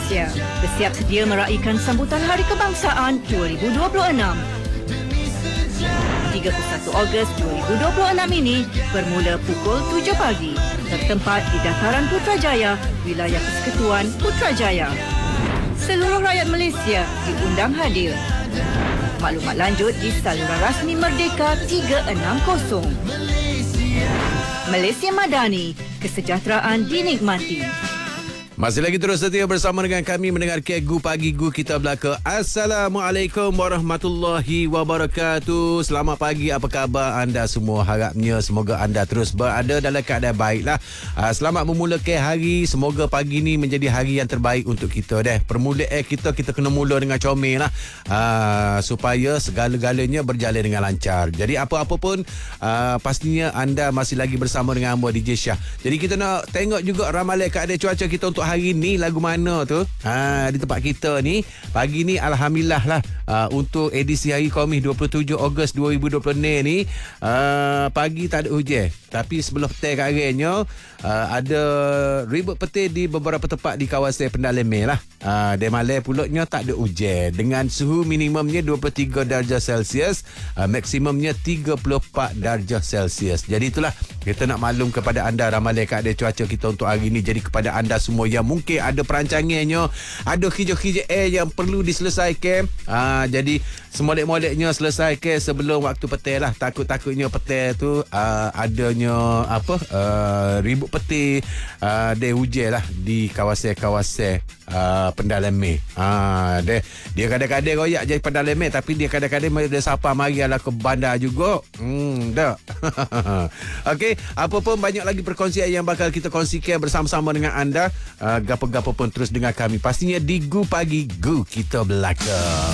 Malaysia bersiap sedia meraihkan sambutan Hari Kebangsaan 2026. 31 Ogos 2026 ini bermula pukul 7 pagi, bertempat di Dataran Putrajaya, Wilayah Persekutuan Putrajaya. Seluruh rakyat Malaysia diundang hadir. Maklumat lanjut di saluran rasmi Merdeka 360. Malaysia Madani, kesejahteraan dinikmati. Masih lagi terus setia bersama dengan kami mendengar Gu Pagi Gu kita belaka. Assalamualaikum warahmatullahi wabarakatuh. Selamat pagi, apa khabar anda semua? Harapnya semoga anda terus berada dalam keadaan baiklah. Selamat memulakan hari. Semoga pagi ni menjadi hari yang terbaik untuk kita deh. Permulaan kita kena mula dengan comel lah. Supaya segala-galanya berjalan dengan lancar. Jadi apa-apa pun pastinya anda masih lagi bersama dengan Amba DJ Syah. Jadi kita nak tengok juga ramalan keadaan cuaca kita untuk hari ni lagu mana tu di tempat kita ni. Pagi ni alhamdulillah lah untuk edisi hari Khamis 27 Ogos 2020 ni pagi tak ada hujan, tapi sebelum petang karenya ada ribut petir di beberapa tempat di kawasan Pendalaman lah. Di malam pulaknya tak ada hujan dengan suhu minimumnya 23 darjah Celsius, maksimumnya 34 darjah Celsius. Jadi itulah kita nak maklum kepada anda ramalan keadaan cuaca kita untuk hari ni. Jadi kepada anda semua yang mungkin ada perancangannya, ada hijau-hijau yang perlu diselesaikan, jadi semolek-moleknya selesaikan sebelum waktu petang lah. Takut-takutnya petang tu adanya ribut petir dia hujan lah di kawasan-kawasan Pendalaman. Dia kadang-kadang royak jadi Pendalaman, tapi dia kadang-kadang dia sapa mari lah ke bandar juga. Dah. Okey, apa pun banyak lagi perkongsian yang bakal kita kongsikan bersama-sama dengan anda. Gapo-gapo pun terus dengar kami pastinya di Gu Pagi Gu kita belaka.